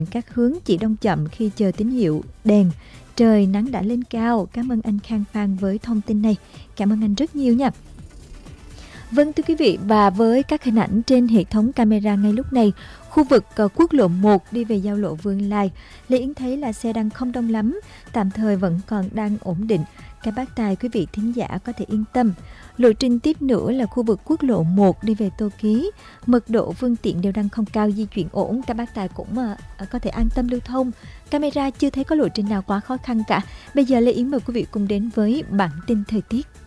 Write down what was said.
các hướng chỉ đông chậm khi chờ tín hiệu đèn. Trời nắng đã lên cao. Cảm ơn anh Khang Phan với thông tin này. Cảm ơn anh rất nhiều nha. Vâng thưa quý vị, và với các hình ảnh trên hệ thống camera ngay lúc này, khu vực quốc lộ 1 đi về giao lộ Vương Lai, Lê Yến thấy là xe đang không đông lắm, tạm thời vẫn còn đang ổn định. Các bác tài quý vị thính giả có thể yên tâm. Lộ trình tiếp nữa là khu vực quốc lộ 1 đi về Tô Ký, mật độ phương tiện đều đang không cao, di chuyển ổn, các bác tài cũng có thể an tâm lưu thông. Camera chưa thấy có lộ trình nào quá khó khăn cả. Bây giờ Lê Yến mời quý vị cùng đến với bản tin thời tiết.